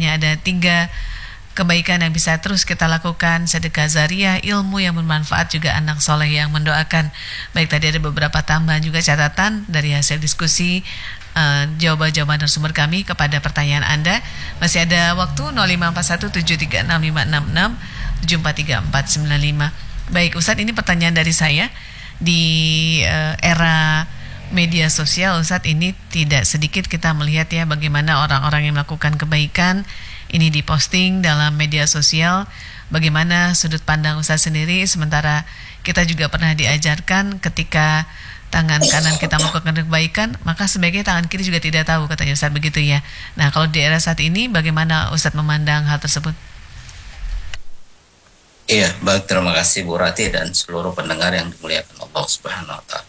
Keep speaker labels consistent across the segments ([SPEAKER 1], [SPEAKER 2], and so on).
[SPEAKER 1] hanya ada 3 kebaikan yang bisa terus kita lakukan: sedekah zariah, ilmu yang bermanfaat, juga anak soleh yang mendoakan. Baik, tadi ada beberapa tambahan juga catatan dari hasil diskusi jawaban-jawaban dan sumber kami kepada pertanyaan Anda. Masih ada waktu 0541736566 743495. Baik Ustadz, ini pertanyaan dari saya. Di era media sosial Ustadz, ini tidak sedikit kita melihat ya bagaimana orang-orang yang melakukan kebaikan ini diposting dalam media sosial. Bagaimana sudut pandang Ustadz sendiri, sementara kita juga pernah diajarkan ketika tangan kanan kita melakukan kebaikan, maka sebaiknya tangan kiri juga tidak tahu, katanya Ustadz, begitu ya. Nah, kalau di era saat ini bagaimana Ustadz memandang hal tersebut?
[SPEAKER 2] Iya, baik, terima kasih Bu Rati dan seluruh pendengar yang dimuliakan Allah Subhanahu wa Ta'ala.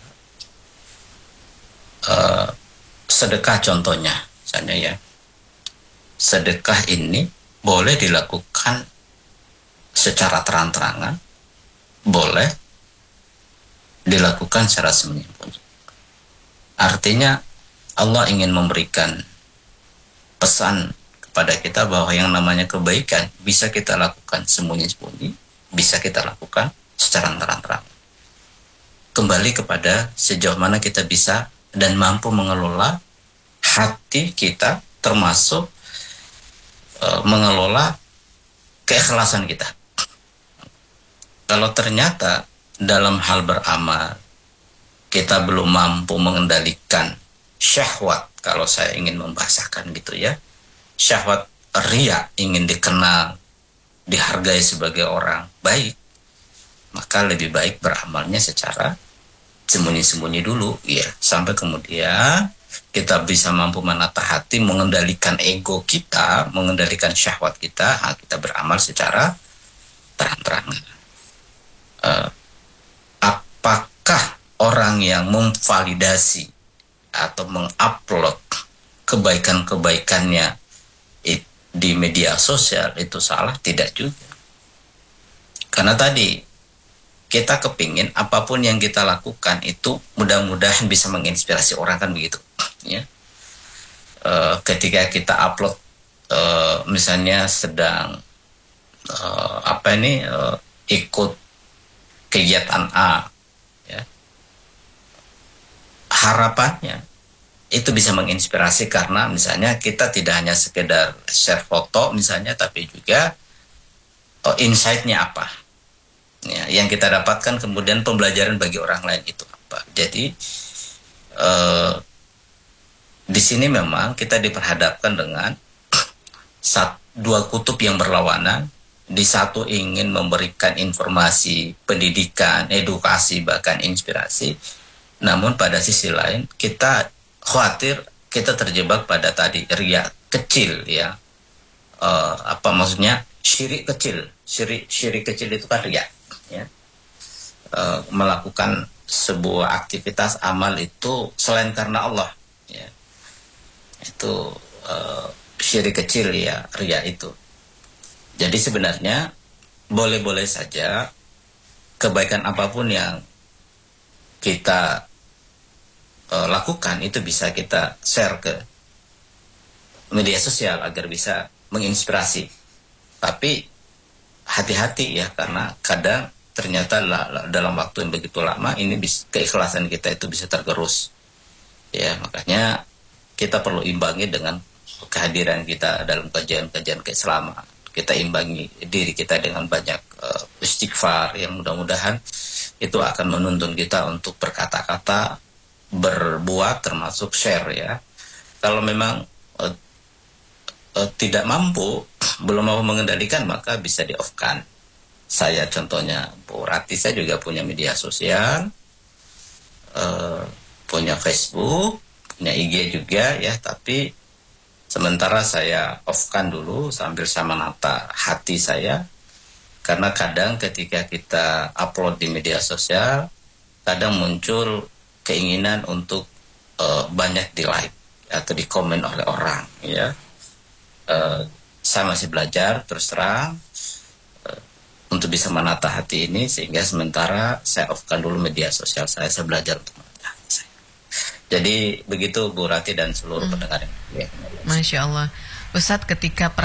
[SPEAKER 2] Sedekah contohnya, misalnya ya, sedekah ini boleh dilakukan secara terang-terangan, boleh dilakukan secara sembunyi-sembunyi. Artinya Allah ingin memberikan pesan kepada kita bahwa yang namanya kebaikan bisa kita lakukan sembunyi-sembunyi, bisa kita lakukan secara terang-terang. Kembali kepada sejauh mana kita bisa dan mampu mengelola hati kita, termasuk mengelola keikhlasan kita. Kalau ternyata dalam hal beramal kita belum mampu mengendalikan syahwat, kalau saya ingin membahasakan gitu ya, syahwat riya, ingin dikenal, dihargai sebagai orang baik, maka lebih baik beramalnya secara sembunyi-sembunyi dulu ya, sampai kemudian kita bisa mampu menata hati, mengendalikan ego kita, mengendalikan syahwat kita, kita beramal secara terang-terangan. Apakah orang yang memvalidasi atau mengupload kebaikan-kebaikannya di media sosial itu salah? Tidak juga. Karena tadi kita kepingin apapun yang kita lakukan itu mudah-mudahan bisa menginspirasi orang, kan begitu ya. Ketika kita upload misalnya sedang ikut kegiatan A ya, harapannya itu bisa menginspirasi karena misalnya kita tidak hanya sekedar share foto misalnya, tapi juga insight-nya apa ya, yang kita dapatkan kemudian pembelajaran bagi orang lain itu apa. Jadi di sini memang kita diperhadapkan dengan dua kutub yang berlawanan. Di satu ingin memberikan informasi, pendidikan, edukasi, bahkan inspirasi. Namun pada sisi lain kita khawatir kita terjebak pada tadi riya kecil ya. Apa maksudnya? Syirik kecil. Syirik kecil itu kan riya ya. Melakukan sebuah aktivitas amal itu selain karena Allah ya. Itu syirik kecil ya, riya itu. Jadi sebenarnya boleh-boleh saja kebaikan apapun yang kita lakukan itu bisa kita share ke media sosial agar bisa menginspirasi. Tapi hati-hati ya, karena kadang ternyata dalam waktu yang begitu lama ini keikhlasan kita itu bisa tergerus. Ya, makanya kita perlu imbangi dengan kehadiran kita dalam kajian-kajian keislaman. Kita imbangi diri kita dengan banyak istighfar yang mudah-mudahan itu akan menuntun kita untuk berkata-kata, berbuat, termasuk share ya. Kalau memang tidak mampu, belum mau mengendalikan, maka bisa di-off-kan. Saya contohnya, Bu Rati, saya juga punya media sosial, punya Facebook, punya IG juga ya, tapi sementara saya off-kan dulu sambil saya menata hati saya. Karena kadang ketika kita upload di media sosial, kadang muncul keinginan untuk banyak di-like atau di-komen oleh orang ya. Saya masih belajar terus terang untuk bisa menata hati ini, sehingga sementara saya off-kan dulu media sosial saya belajar untuk menata hati saya. Jadi begitu Bu Rati dan seluruh pendengar yang
[SPEAKER 1] Masya Allah. Ustadz, ketika